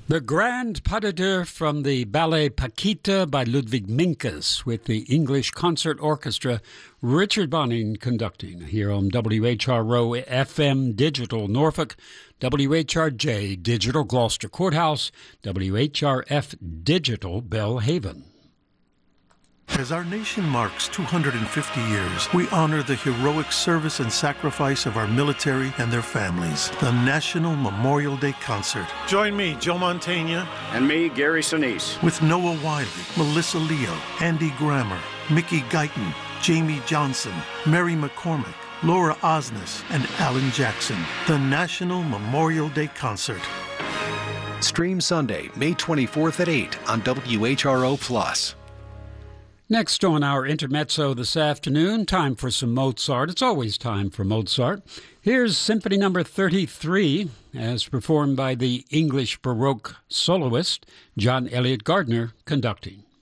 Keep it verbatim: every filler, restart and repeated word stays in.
The Grand Pas de Deux from the ballet Paquita by Ludwig Minkus with the English Concert Orchestra, Richard Bonning conducting here on W H R O F M Digital Norfolk, W H R J Digital Gloucester Courthouse, W H R F Digital Bellhaven. As our nation marks two hundred fifty years, we honor the heroic service and sacrifice of our military and their families. The National Memorial Day Concert. Join me, Joe Mantegna. And me, Gary Sinise. With Noah Wiley, Melissa Leo, Andy Grammer, Mickey Guyton, Jamie Johnson, Mary McCormick, Laura Osnes, and Alan Jackson. The National Memorial Day Concert. Stream Sunday, May twenty-fourth at eight on W H R O Plus. Next on our intermezzo this afternoon, time for some Mozart. It's always time for Mozart. Here's Symphony Number thirty-three, as performed by the English Baroque soloist John Elliott Gardner conducting.